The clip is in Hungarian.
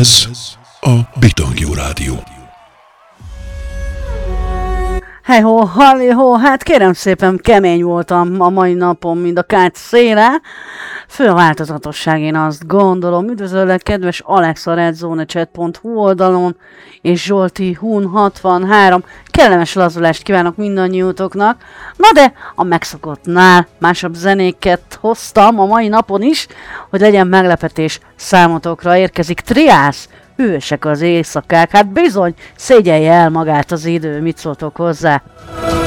Ez a Bitangjú Rádió. Hejhó, halihó, hát kérem szépen kemény voltam a mai napon, mint a kács széle. Fő a változatosság, én azt gondolom. Üdvözöllek, kedves Alex a redzonechat.hu oldalon, és Zsolti Hun 63. Kellemes lazulást kívánok mindannyiótoknak. Na de a megszokottnál másabb zenéket hoztam a mai napon is, hogy legyen meglepetés számotokra. Érkezik Triász, Hűvösek az éjszakák. Hát bizony, szégyelje el magát az idő, mit szóltok hozzá?